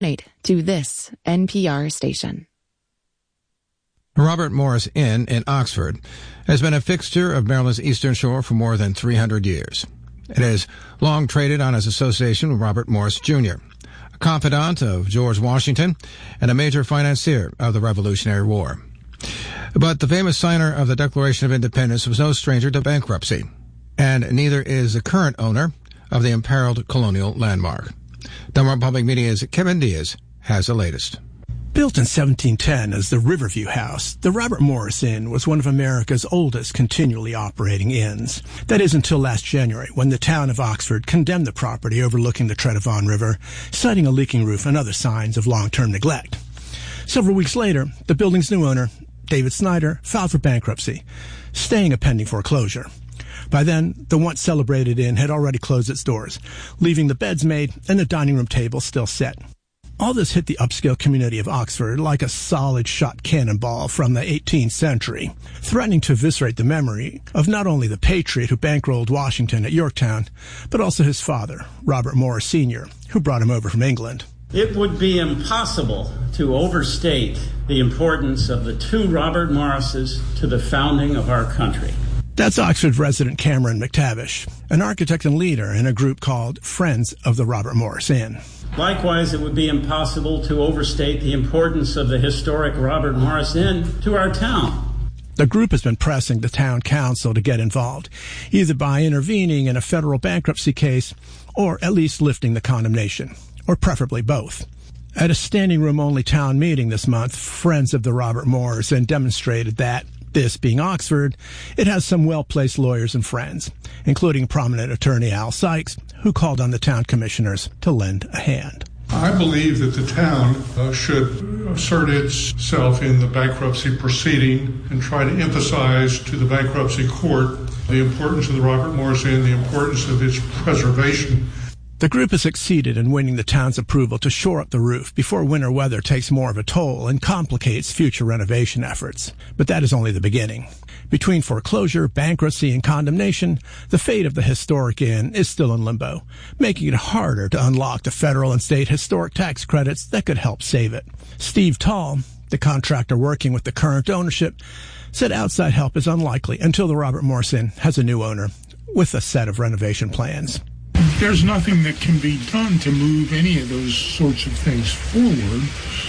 To this NPR station. Robert Morris Inn in Oxford has been a fixture of Maryland's Eastern Shore for more than 300 years. It has long traded on its association with Robert Morris Jr., a confidant of George Washington and a major financier of the Revolutionary War. But the famous signer of the Declaration of Independence was no stranger to bankruptcy, and neither is the current owner of the imperiled colonial landmark. Delmar Public Media's Kevin Diaz has the latest. Built in 1710 as the Riverview House, the Robert Morris Inn was one of America's oldest continually operating inns. That is until last January, when the town of Oxford condemned the property overlooking the Tretavon River, citing a leaking roof and other signs of long-term neglect. Several weeks later, the building's new owner, David Snyder, filed for bankruptcy, staying a pending foreclosure. By then, the once celebrated inn had already closed its doors, leaving the beds made and the dining room table still set. All this hit the upscale community of Oxford like a solid shot cannonball from the 18th century, threatening to eviscerate the memory of not only the patriot who bankrolled Washington at Yorktown, but also his father, Robert Morris Sr., who brought him over from England. It would be impossible to overstate the importance of the two Robert Morrises to the founding of our country. That's Oxford resident Cameron McTavish, an architect and leader in a group called Friends of the Robert Morris Inn. Likewise, it would be impossible to overstate the importance of the historic Robert Morris Inn to our town. The group has been pressing the town council to get involved, either by intervening in a federal bankruptcy case or at least lifting the condemnation, or preferably both. At a standing room only town meeting this month, Friends of the Robert Morris Inn demonstrated that, this being Oxford, it has some well-placed lawyers and friends, including prominent attorney Al Sykes, who called on the town commissioners to lend a hand. I believe that the town should assert itself in the bankruptcy proceeding and try to emphasize to the bankruptcy court the importance of the Robert Morris Inn, the importance of its preservation. The group has succeeded in winning the town's approval to shore up the roof before winter weather takes more of a toll and complicates future renovation efforts. But that is only the beginning. Between foreclosure, bankruptcy, and condemnation, the fate of the historic inn is still in limbo, making it harder to unlock the federal and state historic tax credits that could help save it. Steve Tall, the contractor working with the current ownership, said outside help is unlikely until the Robert Morris Inn has a new owner with a set of renovation plans. There's nothing that can be done to move any of those sorts of things forward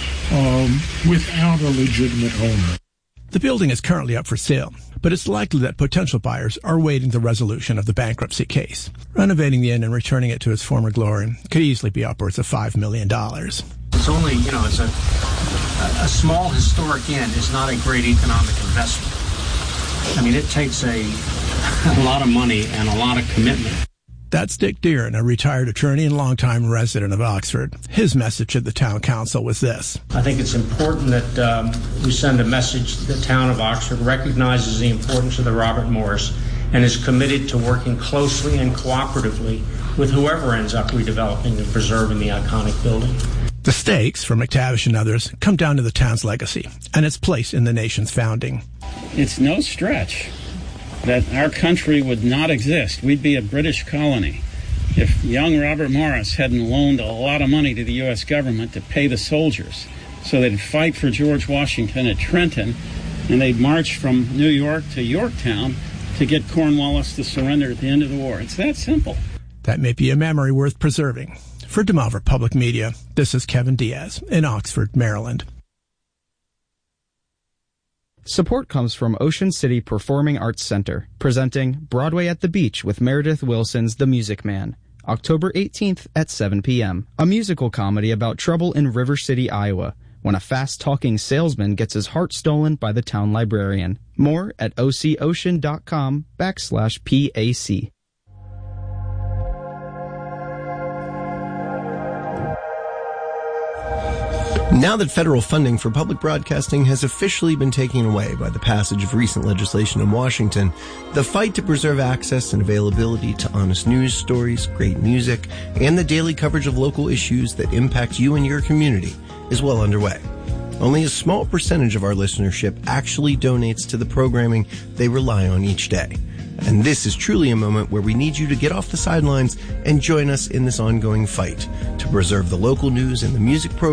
without a legitimate owner. The building is currently up for sale, but it's likely that potential buyers are awaiting the resolution of the bankruptcy case. Renovating the inn and returning it to its former glory could easily be upwards of $5 million. It's only, it's a small historic inn is not a great economic investment. I mean, it takes a lot of money and a lot of commitment. That's Dick Deeren, a retired attorney and longtime resident of Oxford. His message to the town council was this. I think it's important that we send a message that the town of Oxford recognizes the importance of the Robert Morris and is committed to working closely and cooperatively with whoever ends up redeveloping and preserving the iconic building. The stakes, for McTavish and others, come down to the town's legacy and its place in the nation's founding. It's no stretch that our country would not exist. We'd be a British colony if young Robert Morris hadn't loaned a lot of money to the U.S. government to pay the soldiers so they'd fight for George Washington at Trenton, and they'd march from New York to Yorktown to get Cornwallis to surrender at the end of the war. It's that simple. That may be a memory worth preserving. For Delmarva Public Media, this is Kevin Diaz in Oxford, Maryland. Support comes from Ocean City Performing Arts Center, presenting Broadway at the Beach with Meredith Wilson's The Music Man, October 18th at 7 p.m. A musical comedy about trouble in River City, Iowa, when a fast-talking salesman gets his heart stolen by the town librarian. More at ococean.com/PAC. Now that federal funding for public broadcasting has officially been taken away by the passage of recent legislation in Washington, the fight to preserve access and availability to honest news stories, great music, and the daily coverage of local issues that impact you and your community is well underway. Only a small percentage of our listenership actually donates to the programming they rely on each day. And this is truly a moment where we need you to get off the sidelines and join us in this ongoing fight to preserve the local news and the music program